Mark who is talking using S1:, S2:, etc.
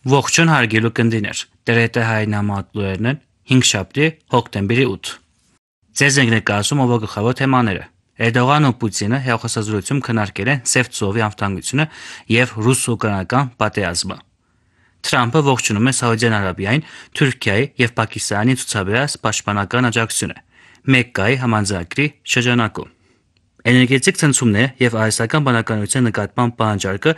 S1: Ողջույն հարգելի կնդիներ, Տերետե հայնամատլուերն 5 շաբթի հոկտեմբերի 8։ Ձեզ ենք ներկայացում ով գլխավոր թեմաները։ Էրդողանն ու Պուտինը հերոխոսազրույցում քննարկել են Սև ծովի անվտանգությունը եւ ռուս-ուկրաինական պատերազմը։ Թրամփը ողջունում է Սաուդյան Արաբիային, Թուրքիայի եւ Պակիստանի ցուցաբերած պաշտպանական աջակցությունը Մեկկայի համանձրագրի շրջանակում։ Էներգետիկ ցնցումները եւ արհեստական բանականության նկատմամբ պահանջարկը